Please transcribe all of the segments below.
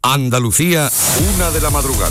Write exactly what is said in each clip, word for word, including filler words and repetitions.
Andalucía, una de la madrugada.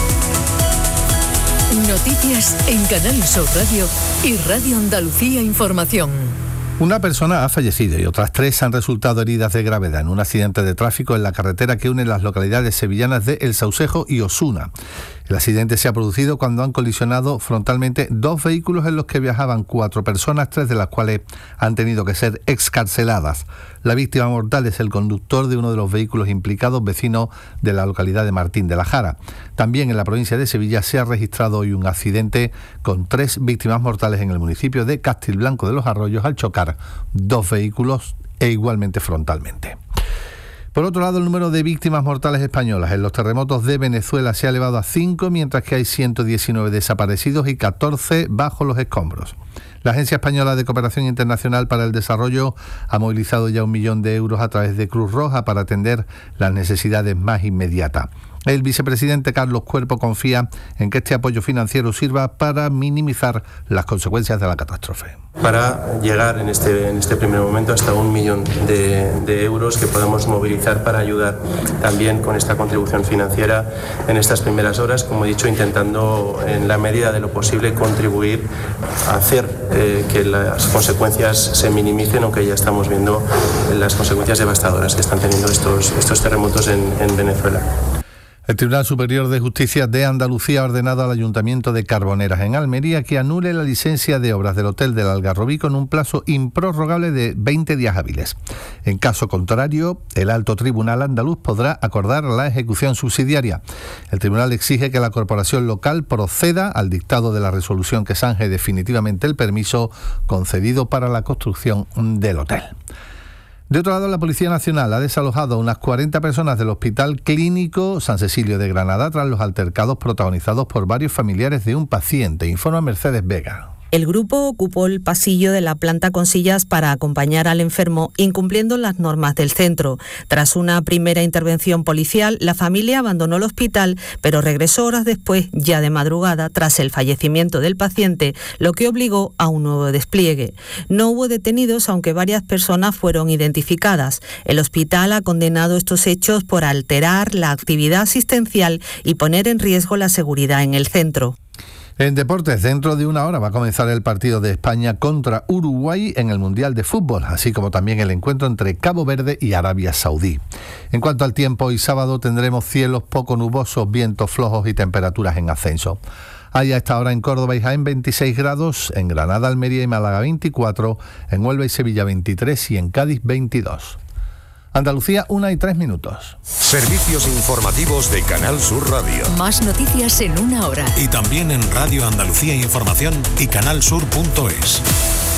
Noticias en Canal Sur Radio y Radio Andalucía Información. Una persona ha fallecido y otras tres han resultado heridas de gravedad en un accidente de tráfico en la carretera que une las localidades sevillanas de El Saucejo y Osuna. El accidente se ha producido cuando han colisionado frontalmente dos vehículos en los que viajaban cuatro personas, tres de las cuales han tenido que ser excarceladas. La víctima mortal es el conductor de uno de los vehículos implicados, vecino de la localidad de Martín de la Jara. También en la provincia de Sevilla se ha registrado hoy un accidente con tres víctimas mortales en el municipio de Castilblanco de los Arroyos al chocar dos vehículos e igualmente frontalmente. Por otro lado, el número de víctimas mortales españolas en los terremotos de Venezuela se ha elevado a cinco, mientras que hay ciento diecinueve desaparecidos y catorce bajo los escombros. La Agencia Española de Cooperación Internacional para el Desarrollo ha movilizado ya un millón de euros a través de Cruz Roja para atender las necesidades más inmediatas. El vicepresidente Carlos Cuerpo confía en que este apoyo financiero sirva para minimizar las consecuencias de la catástrofe. Para llegar en este, en este primer momento hasta un millón de, de euros que podamos movilizar para ayudar también con esta contribución financiera en estas primeras horas, como he dicho, intentando en la medida de lo posible contribuir a hacer eh, que las consecuencias se minimicen, aunque ya estamos viendo las consecuencias devastadoras que están teniendo estos, estos terremotos en, en Venezuela. El Tribunal Superior de Justicia de Andalucía ha ordenado al Ayuntamiento de Carboneras, en Almería, que anule la licencia de obras del Hotel del Algarrobí con un plazo improrrogable de veinte días hábiles. En caso contrario, el Alto Tribunal andaluz podrá acordar la ejecución subsidiaria. El tribunal exige que la corporación local proceda al dictado de la resolución que zanje definitivamente el permiso concedido para la construcción del hotel. De otro lado, la Policía Nacional ha desalojado a unas cuarenta personas del Hospital Clínico San Cecilio de Granada tras los altercados protagonizados por varios familiares de un paciente, informa Mercedes Vega. El grupo ocupó el pasillo de la planta con sillas para acompañar al enfermo, incumpliendo las normas del centro. Tras una primera intervención policial, la familia abandonó el hospital, pero regresó horas después, ya de madrugada, tras el fallecimiento del paciente, lo que obligó a un nuevo despliegue. No hubo detenidos, aunque varias personas fueron identificadas. El hospital ha condenado estos hechos por alterar la actividad asistencial y poner en riesgo la seguridad en el centro. En deportes, dentro de una hora va a comenzar el partido de España contra Uruguay en el Mundial de Fútbol, así como también el encuentro entre Cabo Verde y Arabia Saudí. En cuanto al tiempo, hoy sábado tendremos cielos poco nubosos, vientos flojos y temperaturas en ascenso. Hay a esta hora en Córdoba y Jaén veintiséis grados, en Granada, Almería y Málaga veinticuatro, en Huelva y Sevilla veintitrés y en Cádiz veintidós. Andalucía, una y tres minutos. Servicios informativos de Canal Sur Radio. Más noticias en una hora. Y también en Radio Andalucía Información y canal sur punto es.